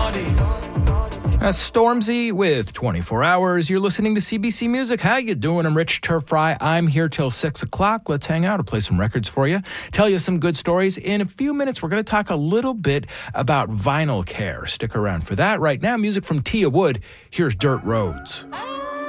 That's Stormzy with 24 Hours. You're listening to CBC Music. How you doing? I'm Rich Turfry. I'm here till 6 o'clock. Let's hang out. I'll play some records for you. Tell you some good stories. In a few minutes, we're going to talk a little bit about vinyl care. Stick around for that. Right now, music from Tia Wood. Here's Dirt Roads.